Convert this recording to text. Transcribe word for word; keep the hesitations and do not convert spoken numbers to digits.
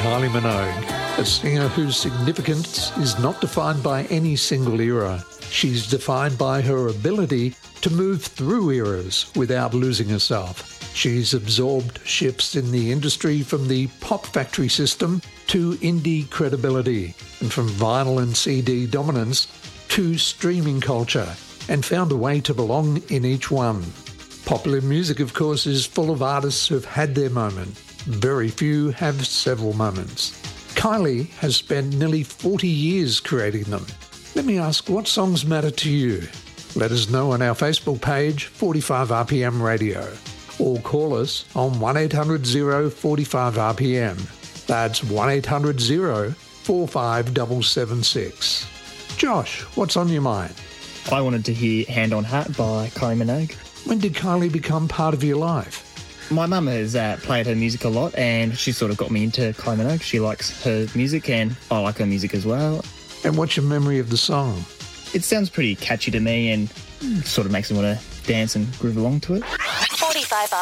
Kylie Minogue, a singer whose significance is not defined by any single era. She's defined by her ability to move through eras without losing herself. She's absorbed shifts in the industry from the pop factory system to indie credibility, and from vinyl and C D dominance to streaming culture, and found a way to belong in each one. Popular music, of course, is full of artists who've had their moment. Very few have several moments. Kylie has spent nearly forty years creating them. Let me ask, what songs matter to you? Let us know on our Facebook page, forty-five R P M Radio, or call us on one eight hundred oh forty-five R P M. That's one eight hundred oh forty-five seven seven six. Josh, what's on your mind? I wanted to hear Hand on Heart by Kylie Minogue. When did Kylie become part of your life? My mum has uh, played her music a lot, and she sort of got me into Kylie Minogue. She likes her music, and I like her music as well. And what's your memory of the song? It sounds pretty catchy to me, and sort of makes me want to dance and groove along to it. forty-five